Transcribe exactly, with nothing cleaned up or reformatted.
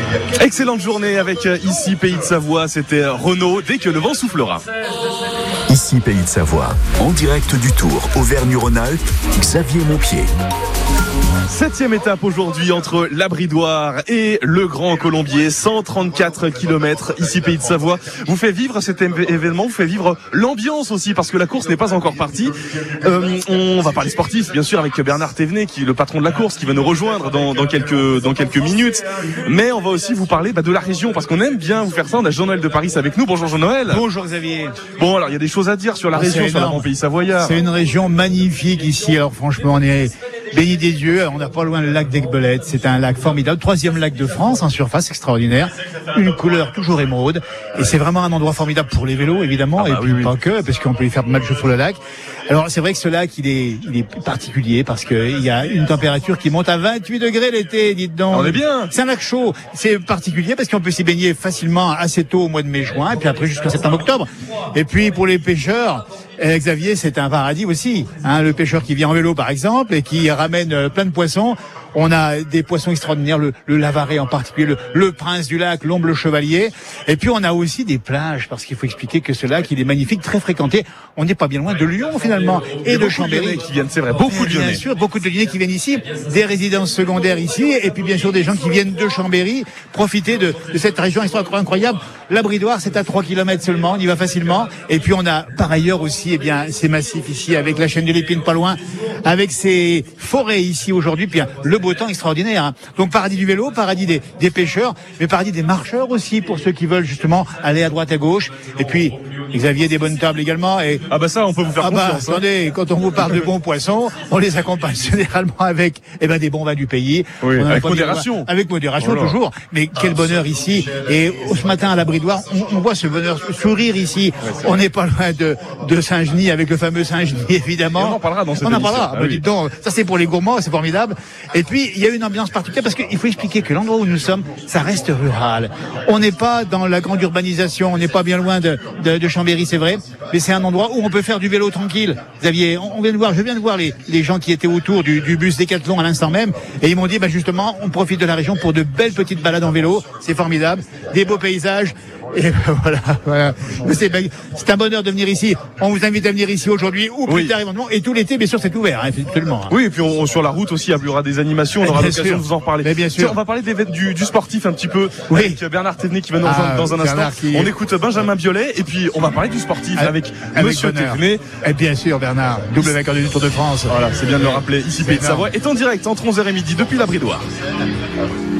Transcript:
Excellente journée avec ici Pays de Savoie, c'était Renaud dès que le vent soufflera. Ici Pays de Savoie, en direct du Tour Auvergne-Rhône-Alpes, Xavier Montpied. Septième étape aujourd'hui entre la Bridoire et le Grand Colombier, cent trente-quatre kilomètres ici Pays de Savoie. Vous fait vivre cet événement, vous fait vivre l'ambiance aussi parce que la course n'est pas encore partie. Euh, on va parler sportif bien sûr avec Bernard Thévenet qui est le patron de la course qui va nous rejoindre dans, dans quelques dans quelques minutes. Mais on va aussi vous parler bah, de la région parce qu'on aime bien vous faire ça. On a Jean-Noël de Paris avec nous. Bonjour Jean-Noël. Bonjour Xavier. Bon alors il y a des choses à dire sur la ah, région, sur le Grand Pays Savoyard. C'est une région magnifique ici. Alors franchement on est béni des dieux, on n'a pas loin le lac d'Aiguebelette, c'est un lac formidable, troisième lac de France en surface extraordinaire, une couleur toujours émeraude, et c'est vraiment un endroit formidable pour les vélos évidemment, ah bah et puis oui, pas oui. que, parce qu'on peut y faire de matchs sur le lac. Alors c'est vrai que ce lac il est, il est particulier parce qu'il y a une température qui monte à vingt-huit degrés l'été, dites donc. On est bien. C'est un lac chaud, c'est particulier parce qu'on peut s'y baigner facilement assez tôt au mois de mai-juin, et puis après jusqu'en septembre-octobre. Et puis pour les pêcheurs, Eh, Xavier, c'est un paradis aussi. Hein, le pêcheur qui vient en vélo, par exemple, et qui ramène euh, plein de poissons. On a des poissons extraordinaires, le, le lavaret en particulier, le, le prince du lac, l'omble chevalier. Et puis on a aussi des plages, parce qu'il faut expliquer que ce lac, il est magnifique, très fréquenté. On n'est pas bien loin de Lyon finalement, et de Chambéry. Qui viennent, c'est vrai, beaucoup de Lyonnais. Bien sûr, beaucoup de Lyonnais qui viennent ici, des résidences secondaires ici, et puis bien sûr des gens qui viennent de Chambéry profiter de, de cette région incroyable. La Bridoire, c'est à trois kilomètres seulement, on y va facilement. Et puis on a par ailleurs aussi, eh bien, ces massifs ici avec la chaîne de l'Épine pas loin, avec ces forêts ici aujourd'hui, puis le beau temps extraordinaire. Hein. Donc paradis du vélo, paradis des, des pêcheurs, mais paradis des marcheurs aussi pour ceux qui veulent justement aller à droite à gauche. Et puis Xavier, des bonnes tables également. Et ah bah ça, on peut vous faire ah confiance. Bah, attendez, hein. Quand on vous parle de bons poissons, on les accompagne généralement avec eh ben des bons vins du pays. Oui, on avec modération. Avec modération oh toujours. Mais quel bonheur ici. Et ce matin à la Bridoire, on, on voit ce bonheur sourire ici. Ouais, on n'est pas loin de, de Saint-Genis avec le fameux Saint-Genis évidemment. Et on en parlera dans cette On en émission. parlera. Ah, bah, oui. Dites donc, ça c'est pour les gourmands, c'est formidable. Et puis il y a une ambiance particulière parce qu'il faut expliquer que l'endroit où nous sommes, ça reste rural. On n'est pas dans la grande urbanisation, on n'est pas bien loin de, de, de Chambéry, c'est vrai, mais c'est un endroit où on peut faire du vélo tranquille. Xavier, on, on vient de voir, je viens de voir les, les gens qui étaient autour du, du bus Décathlon à l'instant même, et ils m'ont dit, bah justement, on profite de la région pour de belles petites balades en vélo, c'est formidable, des beaux paysages. Et ben voilà, voilà. C'est, ben, c'est un bonheur de venir ici. On vous invite à venir ici aujourd'hui ou plus oui. tard éventuellement. Et tout l'été, bien sûr, c'est ouvert, hein, absolument. Oui, et puis on, sur la route aussi, il y aura des animations. On aura l'occasion sûr. de vous en reparler. Mais bien sûr. Tiens, on va parler des, du, du sportif un petit peu oui. avec Bernard Thévenet qui va nous rejoindre ah, dans un Bernard instant. Qui... On écoute Benjamin Biolay et puis on va parler du sportif ah, avec, avec Monsieur Thévenet. Et bien sûr, Bernard, double vainqueur du Tour de France. Voilà, c'est bien de le rappeler. Ici, Pays de Savoie est en direct entre onze heures et midi depuis la Bridoire.